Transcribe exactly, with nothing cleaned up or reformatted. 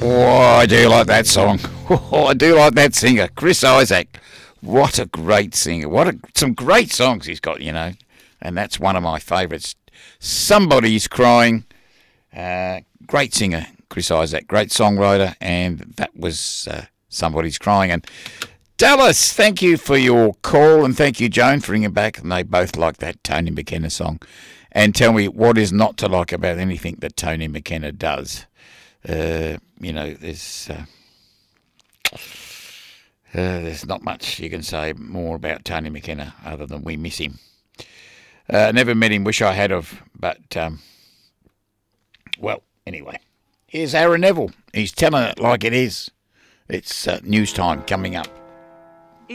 Oh, I do like that song. Oh, I do like that singer, Chris Isaak. What a great singer. What a, some great songs he's got, you know. And that's one of my favourites. Somebody's Crying. Uh, great singer, Chris Isaak. Great songwriter. And that was uh, Somebody's Crying. And Dallas, thank you for your call. And thank you, Joan, for ringing back. And they both like that Tony McKenna song. And tell me what is not to like about anything that Tony McKenna does. Uh, you know, there's uh, uh, there's not much you can say more about Tony McKenna other than we miss him. Uh, never met him, wish I had of, but um, well, anyway. Here's Aaron Neville. He's telling it like it is. It's uh, news time coming up.